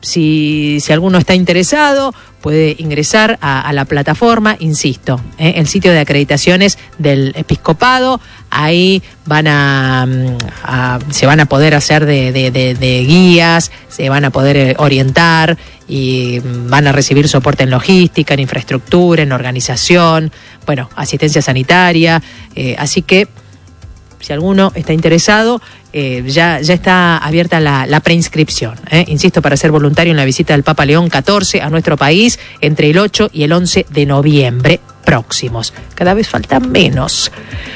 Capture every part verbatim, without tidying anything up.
Si, si alguno está interesado, puede ingresar a, a la plataforma, insisto, ¿eh? el sitio de acreditaciones del Episcopado. Ahí van a, a se van a poder hacer de, de, de, de guías, se van a poder orientar y van a recibir soporte en logística, en infraestructura, en organización, bueno, asistencia sanitaria. Eh, así que si alguno está interesado, eh, ya, ya está abierta la, la preinscripción. ¿eh? Insisto, para ser voluntario en la visita del Papa León catorce a nuestro país entre el ocho y el once de noviembre próximos. Cada vez faltan menos.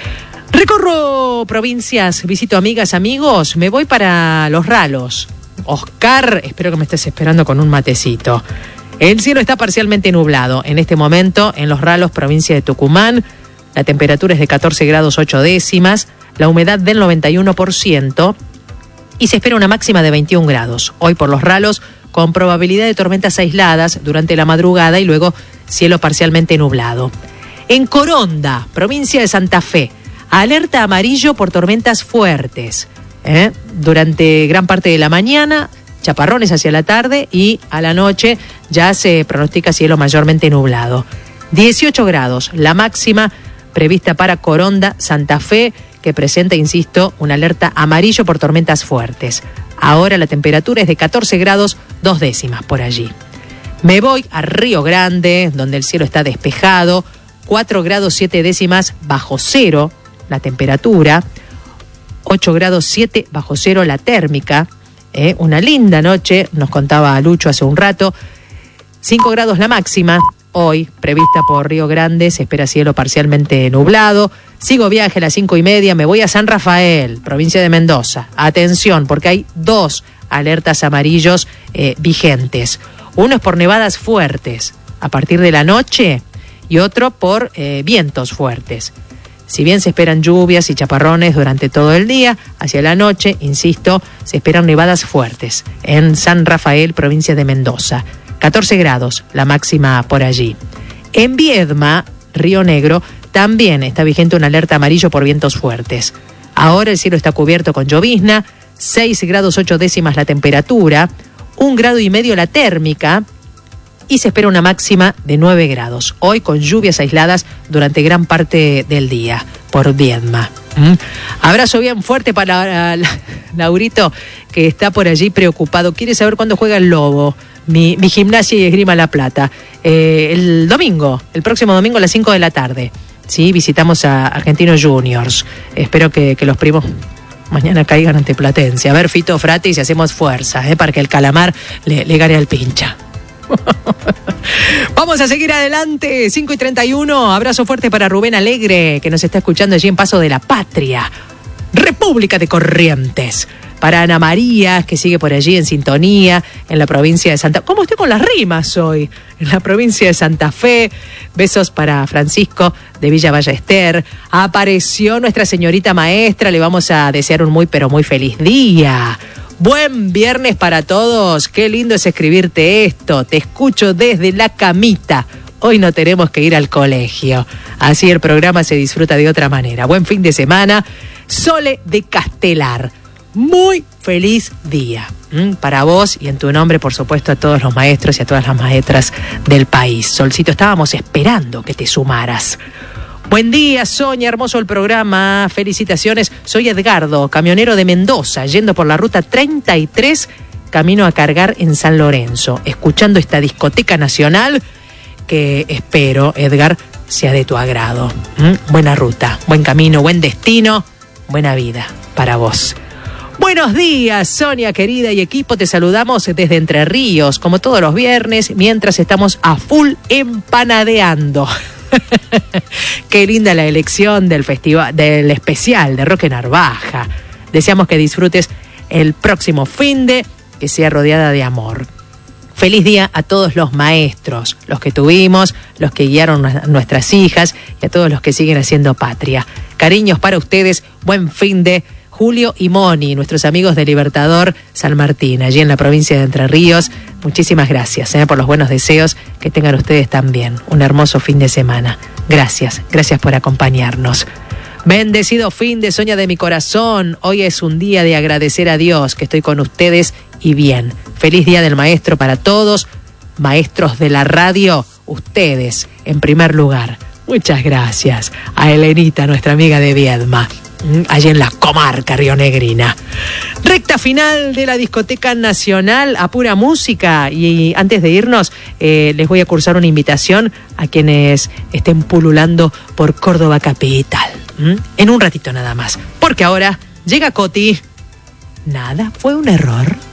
Recorro provincias, visito amigas, amigos, me voy para Los Ralos. Oscar, espero que me estés esperando con un matecito. El cielo está parcialmente nublado en este momento en Los Ralos, provincia de Tucumán. La temperatura es de catorce grados ocho décimas, la humedad del noventa y uno por ciento y se espera una máxima de veintiún grados. Hoy por Los Ralos, con probabilidad de tormentas aisladas durante la madrugada y luego cielo parcialmente nublado. En Coronda, provincia de Santa Fe, alerta amarillo por tormentas fuertes. ¿eh? Durante gran parte de la mañana, chaparrones hacia la tarde y a la noche ya se pronostica cielo mayormente nublado. dieciocho grados, la máxima prevista para Coronda, Santa Fe, que presenta, insisto, una alerta amarillo por tormentas fuertes. Ahora la temperatura es de catorce grados dos décimas por allí. Me voy a Río Grande, donde el cielo está despejado, cuatro grados siete décimas bajo cero la temperatura, ocho grados siete bajo cero la térmica. ¿eh? Una linda noche, nos contaba Lucho hace un rato, cinco grados la máxima. Hoy, prevista por Río Grande, se espera cielo parcialmente nublado. Sigo viaje a las cinco y media, me voy a San Rafael, provincia de Mendoza. Atención, porque hay dos alertas amarillos eh, vigentes. Uno es por nevadas fuertes a partir de la noche y otro por eh, vientos fuertes. Si bien se esperan lluvias y chaparrones durante todo el día, hacia la noche, insisto, se esperan nevadas fuertes en San Rafael, provincia de Mendoza. catorce grados, la máxima por allí. En Viedma, Río Negro, también está vigente una alerta amarillo por vientos fuertes. Ahora el cielo está cubierto con llovizna, seis grados ocho décimas la temperatura, un grado y medio la térmica y se espera una máxima de nueve grados. Hoy con lluvias aisladas durante gran parte del día por Viedma. ¿Mm? Abrazo bien fuerte para Laurito, que está por allí preocupado. Quiere saber cuándo juega el Lobo. Mi, mi Gimnasia y Esgrima La Plata. Eh, el domingo, el próximo domingo a las cinco de la tarde. Sí, visitamos a Argentinos Juniors. Espero que, que los primos mañana caigan ante Platense. A ver, Fito Frati, si hacemos fuerza, eh, para que el Calamar le, le gane al pincha. Vamos a seguir adelante, cinco y treinta y uno. Abrazo fuerte para Rubén Alegre, que nos está escuchando allí en Paso de la Patria, República de Corrientes. Para Ana María, que sigue por allí en sintonía, en la provincia de Santa Fe. ¿Cómo estoy con las rimas hoy? En la provincia de Santa Fe. Besos para Francisco de Villa Ballester. Apareció nuestra señorita maestra. Le vamos a desear un muy, pero muy feliz día. Buen viernes para todos. Qué lindo es escribirte esto. Te escucho desde la camita. Hoy no tenemos que ir al colegio. Así el programa se disfruta de otra manera. Buen fin de semana. Sole de Castelar. Muy feliz día ¿Mm? para vos y en tu nombre, por supuesto, a todos los maestros y a todas las maestras del país. Solcito, estábamos esperando que te sumaras. Buen día, Sonia, hermoso el programa, felicitaciones. Soy Edgardo, camionero de Mendoza, yendo por la ruta treinta y tres, camino a cargar en San Lorenzo, escuchando esta discoteca nacional que espero, Edgar, sea de tu agrado. ¿Mm? Buena ruta, buen camino, buen destino, buena vida para vos. Buenos días, Sonia querida y equipo, te saludamos desde Entre Ríos, como todos los viernes, mientras estamos a full empanadeando. Qué linda la elección del festival, del especial de Roque Narvaja. Deseamos que disfrutes el próximo finde, que sea rodeada de amor. Feliz día a todos los maestros, los que tuvimos, los que guiaron a nuestras hijas y a todos los que siguen haciendo patria. Cariños para ustedes, buen finde. Julio y Moni, nuestros amigos de Libertador San Martín, allí en la provincia de Entre Ríos. Muchísimas gracias eh, por los buenos deseos, que tengan ustedes también un hermoso fin de semana. Gracias, gracias por acompañarnos. Bendecido fin de Soña de mi corazón. Hoy es un día de agradecer a Dios que estoy con ustedes y bien. Feliz Día del Maestro para todos. Maestros de la radio, ustedes en primer lugar. Muchas gracias a Elenita, nuestra amiga de Viedma, allí en la comarca rionegrina. Recta final de la Discoteca Nacional a pura música. Y antes de irnos, eh, les voy a cursar una invitación a quienes estén pululando por Córdoba capital. ¿Mm? En un ratito nada más. Porque ahora llega Coti. Nada fue un error.